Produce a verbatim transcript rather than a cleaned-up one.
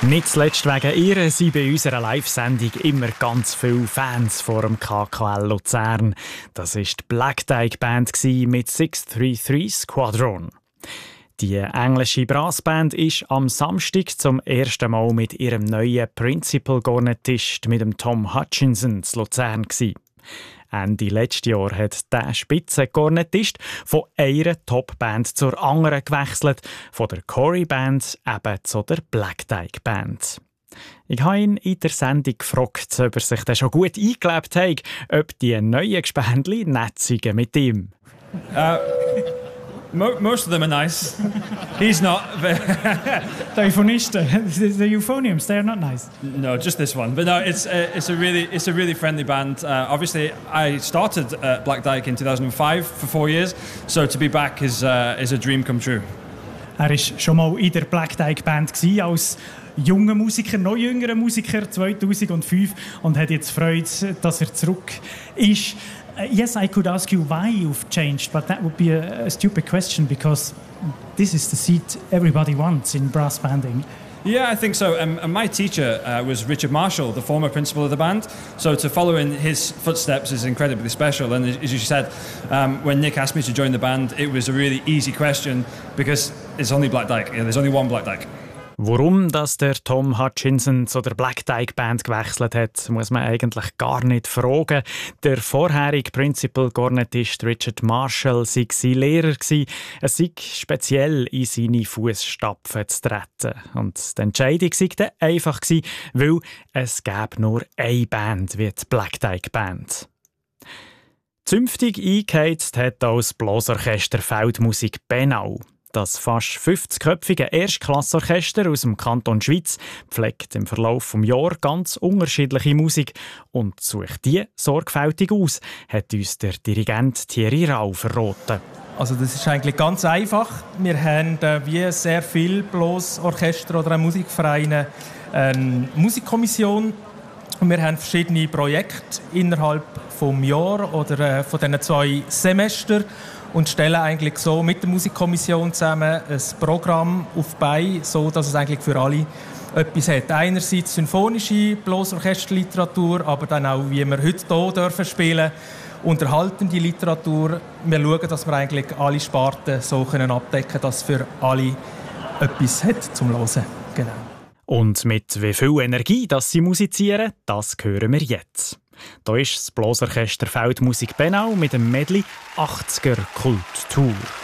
Nicht zuletzt wegen ihr sind bei unserer Live-Sendung immer ganz viele Fans vor dem K K L Luzern. Das war die Black Dyke Band mit six three three Squadron. Die englische Brassband ist am Samstag zum ersten Mal mit ihrem neuen Principal-Cornetist mit dem Tom Hutchinson zu Luzern gewesen. Ende letzten Jahr hat der Spitzenkornettist von einer Top-Band zur anderen gewechselt, von der Corey-Band eben zu der Black Dyke Band. Ich habe ihn in der Sendung gefragt, ob er sich dann schon gut eingelebt hat, ob die neuen Gespendli nett sind mit ihm. Uh, mo most of them are nice. He's not. The euphonisten, the euphoniums, they're not nice. No, just this one. But no, it's uh, it's a really it's a really friendly band. Uh, obviously, I started at Black Dyke in two thousand five for four years, so to be back is uh, is a dream come true. Er war schon mal in der Black Dyke Band als junger Musiker, noch jüngerer Musiker zweitausendfünf und hat jetzt Freude, dass er zurück ist. Uh, yes, I could ask you why you've changed, but that would be a, a stupid question because this is the seat everybody wants in brass banding. Yeah, I think so. Um, and my teacher uh, was Richard Marshall, the former principal of the band. So to follow in his footsteps is incredibly special. And as you said, um, when Nick asked me to join the band, it was a really easy question because it's only Black Dyke. You know, there's only one Black Dyke. Warum dass der Tom Hutchinson zu der Black Dyke Band gewechselt hat, muss man eigentlich gar nicht fragen. Der vorherige Principal-Cornetist Richard Marshall sei sein Lehrer gsi. Es sei speziell in seine Fußstapfen zu treten. Und die Entscheidung sei dann einfach gsi, weil es gäbe nur eine Band wie die Black Dyke Band. Zünftig eingeheizt hat auch das Blasorchester Feldmusik Benau. Das fast fünfzigköpfige Erstklassorchester aus dem Kanton Schwyz pflegt im Verlauf des Jahres ganz unterschiedliche Musik und sucht die sorgfältig aus, hat uns der Dirigent Thierry Rau verraten. Also das ist eigentlich ganz einfach. Wir haben äh, wie sehr viele Blasorchester oder Musikvereine eine Musikkommission und wir haben verschiedene Projekte innerhalb des Jahres oder äh, von diesen zwei Semestern und stellen eigentlich so mit der Musikkommission zusammen ein Programm auf die Beine, so dass es eigentlich für alle etwas hat. Einerseits symphonische Blasorchesterliteratur, aber dann auch, wie wir heute hier dürfen spielen, unterhaltende Literatur. Wir schauen, dass wir eigentlich alle Sparten so können abdecken können, dass es für alle etwas hat zum Hören. Genau. Und mit wie viel Energie das sie musizieren, das hören wir jetzt. Da ist das Blasorchester Feldmusik Benau mit dem Medley achtziger Kulttour.